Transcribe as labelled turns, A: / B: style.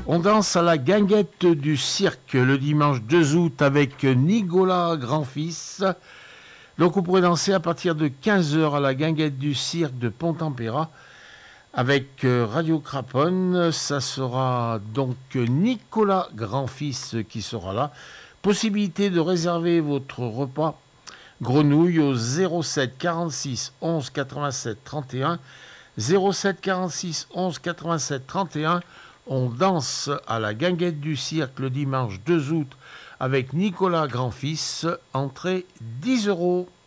A: On danse à la guinguette du cirque le dimanche 2 août avec Nicolas Grandfils. Donc vous pourrez danser à partir de 15h à la guinguette du cirque de Pont-en-Péra avec Radio Craponne. Ça sera donc Nicolas Grandfils qui sera là. Possibilité de réserver votre repas grenouille au 07 46 11 87 31. 07 46 11 87 31. On danse à la guinguette du cirque le dimanche 2 août avec Nicolas Grandfils. Entrée 10 €.